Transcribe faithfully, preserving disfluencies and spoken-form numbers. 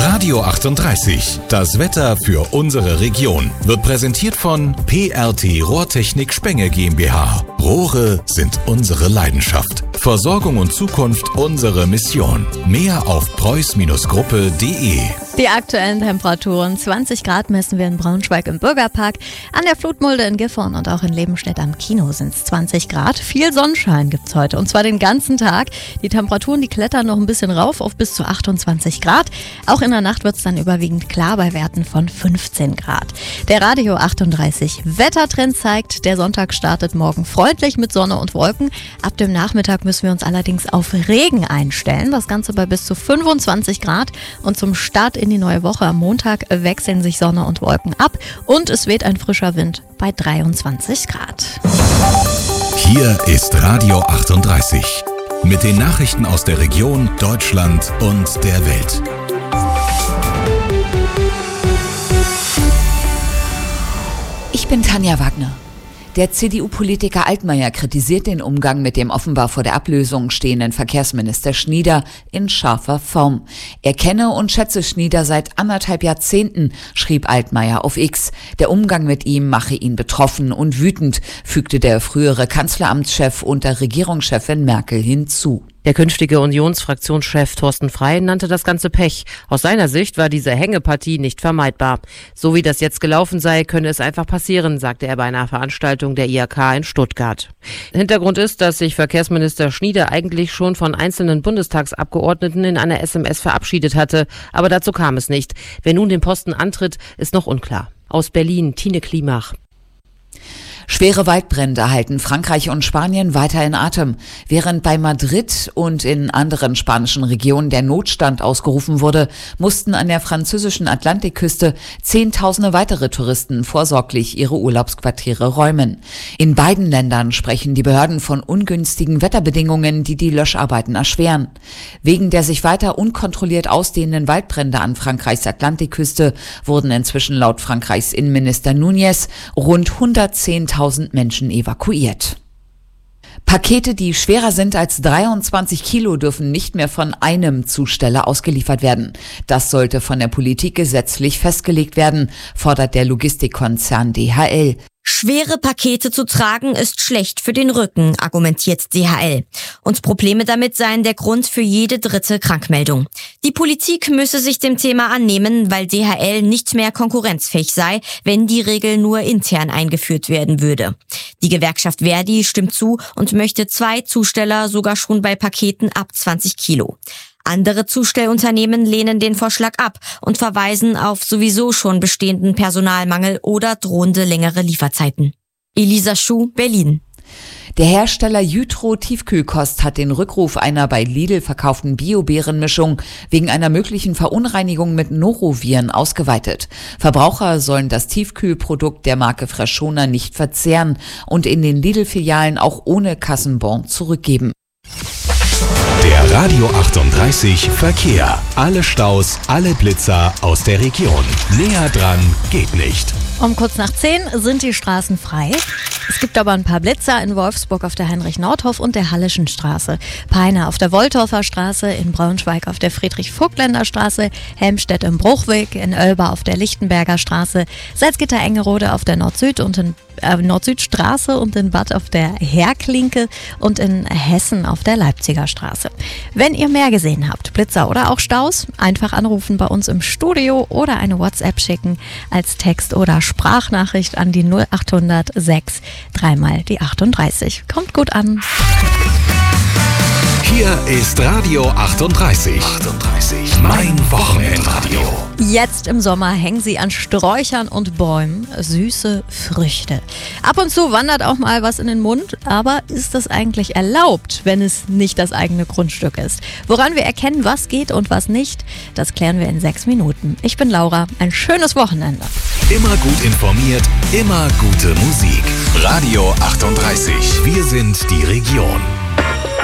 Radio achtunddreißig, das Wetter für unsere Region, wird präsentiert von P R T Rohrtechnik Spenge GmbH. Rohre sind unsere Leidenschaft. Versorgung und Zukunft unsere Mission. Mehr auf preuß Gruppe punkt de. Die aktuellen Temperaturen: zwanzig Grad messen wir in Braunschweig im Bürgerpark, an der Flutmulde in Gifhorn und auch in Lebenstedt am Kino sind es zwanzig Grad. Viel Sonnenschein gibt's heute und zwar den ganzen Tag. Die Temperaturen, die klettern noch ein bisschen rauf auf bis zu achtundzwanzig Grad. Auch in der Nacht wird's dann überwiegend klar bei Werten von fünfzehn Grad. Der Radio achtunddreißig Wettertrend zeigt, der Sonntag startet morgen freundlich mit Sonne und Wolken. Ab dem Nachmittag müssen wir uns allerdings auf Regen einstellen. Das Ganze bei bis zu fünfundzwanzig Grad und zum Start in die neue Woche am Montag wechseln sich Sonne und Wolken ab und es weht ein frischer Wind bei dreiundzwanzig Grad. Hier ist Radio achtunddreißig mit den Nachrichten aus der Region, Deutschland und der Welt. Ich bin Tanja Wagner. Der C D U-Politiker Altmaier kritisiert den Umgang mit dem offenbar vor der Ablösung stehenden Verkehrsminister Schnieder in scharfer Form. Er kenne und schätze Schnieder seit anderthalb Jahrzehnten, schrieb Altmaier auf X. Der Umgang mit ihm mache ihn betroffen und wütend, fügte der frühere Kanzleramtschef unter Regierungschefin Merkel hinzu. Der künftige Unionsfraktionschef Thorsten Frey nannte das Ganze Pech. Aus seiner Sicht war diese Hängepartie nicht vermeidbar. So wie das jetzt gelaufen sei, könne es einfach passieren, sagte er bei einer Veranstaltung der I H K in Stuttgart. Hintergrund ist, dass sich Verkehrsminister Schnieder eigentlich schon von einzelnen Bundestagsabgeordneten in einer S M S verabschiedet hatte. Aber dazu kam es nicht. Wer nun den Posten antritt, ist noch unklar. Aus Berlin, Tine Klimach. Schwere Waldbrände halten Frankreich und Spanien weiter in Atem. Während bei Madrid und in anderen spanischen Regionen der Notstand ausgerufen wurde, mussten an der französischen Atlantikküste Zehntausende weitere Touristen vorsorglich ihre Urlaubsquartiere räumen. In beiden Ländern sprechen die Behörden von ungünstigen Wetterbedingungen, die die Löscharbeiten erschweren. Wegen der sich weiter unkontrolliert ausdehnenden Waldbrände an Frankreichs Atlantikküste wurden inzwischen laut Frankreichs Innenminister Núñez rund hundertzehntausend Menschen evakuiert. Pakete, die schwerer sind als dreiundzwanzig Kilo, dürfen nicht mehr von einem Zusteller ausgeliefert werden. Das sollte von der Politik gesetzlich festgelegt werden, fordert der Logistikkonzern D H L. Schwere Pakete zu tragen ist schlecht für den Rücken, argumentiert D H L. Und Probleme damit seien der Grund für jede dritte Krankmeldung. Die Politik müsse sich dem Thema annehmen, weil D H L nicht mehr konkurrenzfähig sei, wenn die Regel nur intern eingeführt werden würde. Die Gewerkschaft Verdi stimmt zu und möchte zwei Zusteller sogar schon bei Paketen ab zwanzig Kilo. Andere Zustellunternehmen lehnen den Vorschlag ab und verweisen auf sowieso schon bestehenden Personalmangel oder drohende längere Lieferzeiten. Elisa Schuh, Berlin. Der Hersteller Jytro Tiefkühlkost hat den Rückruf einer bei Lidl verkauften Bio-Beerenmischung wegen einer möglichen Verunreinigung mit Noroviren ausgeweitet. Verbraucher sollen das Tiefkühlprodukt der Marke Freshona nicht verzehren und in den Lidl-Filialen auch ohne Kassenbon zurückgeben. Der Radio achtunddreißig Verkehr. Alle Staus, alle Blitzer aus der Region. Näher dran geht nicht. Um kurz nach zehn sind die Straßen frei. Es gibt aber ein paar Blitzer in Wolfsburg auf der Heinrich-Nordhoff und der Hallischen Straße, Peine auf der Woltorfer Straße, in Braunschweig auf der Friedrich-Vogtländer Straße, Helmstedt im Bruchweg, in Oelba auf der Lichtenberger Straße, Salzgitter-Engerode auf der Nord-Süd und in äh, Nord-Süd-Straße und in Bad auf der Heerklinke und in Hessen auf der Leipziger Straße. Wenn ihr mehr gesehen habt, Blitzer oder auch Staus, einfach anrufen bei uns im Studio oder eine WhatsApp schicken als Text oder Sprachnachricht an die null acht null null sechs dreimal die achtunddreißig. Kommt gut an. Hier ist Radio achtunddreißig. achtunddreißig. Mein Wochenendradio. Jetzt im Sommer hängen sie an Sträuchern und Bäumen süße Früchte. Ab und zu wandert auch mal was in den Mund, aber ist das eigentlich erlaubt, wenn es nicht das eigene Grundstück ist? Woran wir erkennen, was geht und was nicht, das klären wir in sechs Minuten. Ich bin Laura, ein schönes Wochenende. Immer gut informiert, immer gute Musik. Radio achtunddreißig. Wir sind die Region.